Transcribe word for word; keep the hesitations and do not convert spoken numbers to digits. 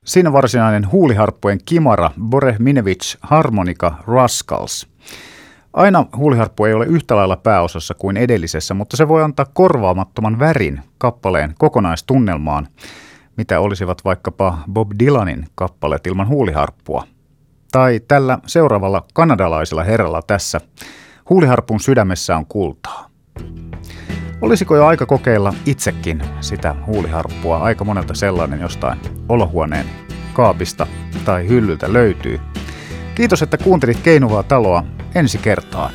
Siinä varsinainen huuliharppujen kimara Borehminevich Harmonica Rascals. Aina huuliharppu ei ole yhtä lailla pääosassa kuin edellisessä, mutta se voi antaa korvaamattoman värin kappaleen kokonaistunnelmaan, mitä olisivat vaikkapa Bob Dylanin kappaleet ilman huuliharppua. Tai tällä seuraavalla kanadalaisella herralla tässä. Huuliharpun sydämessä on kultaa. Olisiko jo aika kokeilla itsekin sitä huuliharppua? Aika monelta sellainen jostain olohuoneen kaapista tai hyllyltä löytyy. Kiitos, että kuuntelit Keinuvaa taloa. Ensi kertaan.